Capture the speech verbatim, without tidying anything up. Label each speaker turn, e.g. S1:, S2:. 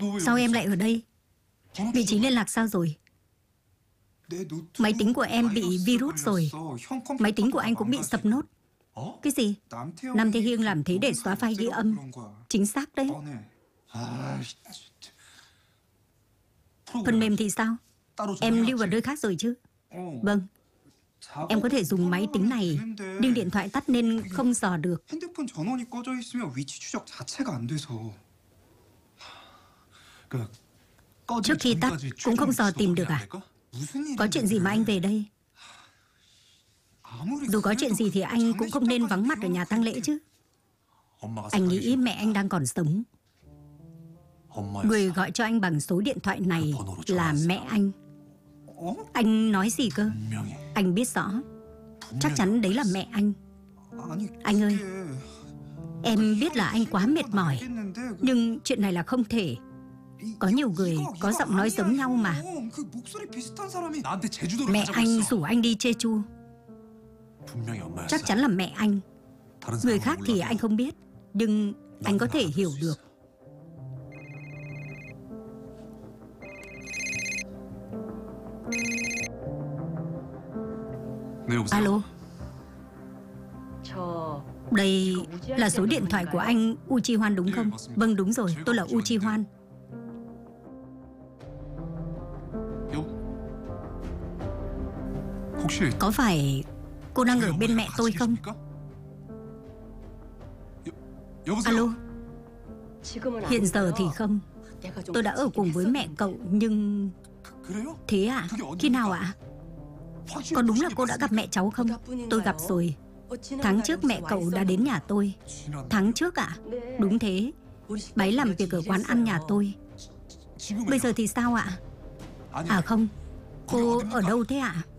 S1: Sao em lại ở đây? Vị trí liên lạc sao rồi? Máy tính của em bị virus rồi. Máy tính của anh cũng bị sập nốt. Cái gì? Nam Thế Hiên làm thế để xóa file ghi âm. Chính xác đấy. Phần mềm thì sao? Em lưu vào nơi khác rồi chứ? Vâng. Em có thể dùng máy tính này, nhưng điện thoại tắt nên không dò được. Trước khi tắt cũng không dò tìm được à? Có chuyện gì mà anh về đây? Dù có chuyện gì thì anh cũng không nên vắng mặt ở nhà tang lễ chứ. Anh nghĩ mẹ anh đang còn sống. Người gọi cho anh bằng số điện thoại này là mẹ anh. Anh nói gì cơ? Anh biết rõ. Chắc chắn đấy là mẹ anh. Anh ơi, em biết là anh quá mệt mỏi, nhưng chuyện này là không thể. Có nhiều người có giọng nói giống nhau mà. Mẹ anh rủ anh đi Jeju. Chắc chắn là mẹ anh. Người khác thì anh không biết, nhưng anh có thể hiểu được. Alo. Đây là số điện thoại của anh U Chi Hoan đúng không? Vâng, đúng rồi, tôi là U Chi Hoan. Có phải cô đang ở bên mẹ tôi không? Alo. Hiện giờ thì không. Tôi đã ở cùng với mẹ cậu, nhưng... Thế à? Khi nào ạ? Có đúng là cô đã gặp mẹ cháu không? Tôi gặp rồi. Tháng trước mẹ cậu đã đến nhà tôi. Tháng trước ạ? Đúng thế. Bà ấy làm việc ở quán ăn nhà tôi. Bây giờ thì sao ạ? À không. Cô ở đâu thế ạ?